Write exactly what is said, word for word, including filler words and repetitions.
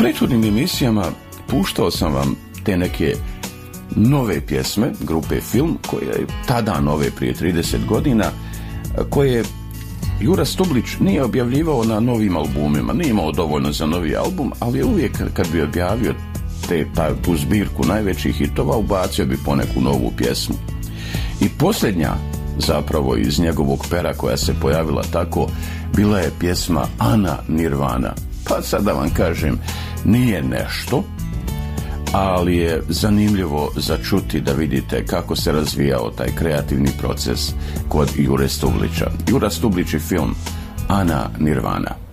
prethodnim emisijama puštao sam vam te neke nove pjesme grupe Film, koje je tada nove prije trideset godina, koje Jura Stublić nije objavljivao na novim albumima, nije imao dovoljno za novi album, ali je uvijek kad bi objavio te, ta, tu zbirku najvećih hitova, ubacio bi poneku novu pjesmu. I posljednja zapravo iz njegovog pera koja se pojavila tako, bila je pjesma Ana Nirvana. Pa sad da vam kažem, nije nešto, ali je zanimljivo začuti da vidite kako se razvijao taj kreativni proces kod Jure Stublića. Jura Stublić i Film, Ana Nirvana.